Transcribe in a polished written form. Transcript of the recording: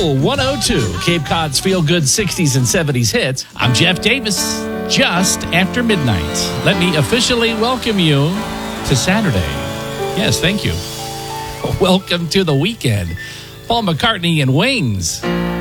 Cool 102, Cape Cod's feel-good 60s and 70s hits. I'm Jeff Davis, just after midnight. Let me officially welcome you to Saturday. Yes, thank you. Welcome to the weekend. Paul McCartney and Wings.